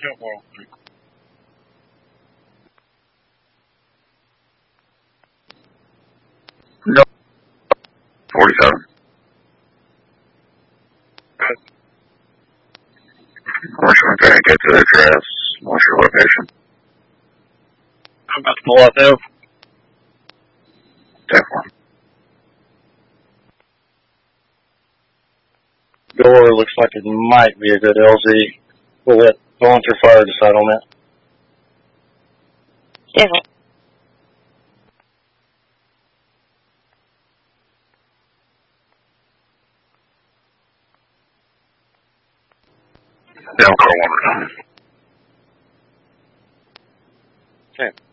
Yeah, well, No. 47. Commercial intent, get to the address. What's your location? I'm about to pull up now. 10-4. Door looks like it might be a good LZ. We'll let volunteer fire decide on that. Down car 1. Okay.